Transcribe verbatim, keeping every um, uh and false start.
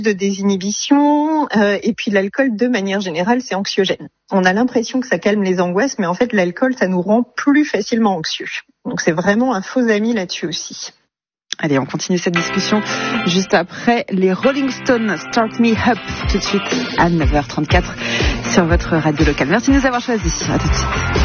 de désinhibition, euh, et puis l'alcool, de manière générale, c'est anxiogène. On a l'impression que ça calme les angoisses, mais en fait, l'alcool, ça nous rend plus facilement anxieux. Donc c'est vraiment un faux ami là-dessus aussi. Allez, on continue cette discussion juste après les Rolling Stones, Start Me Up, tout de suite à neuf heures trente-quatre sur votre radio locale. Merci de nous avoir choisis. À tout de suite.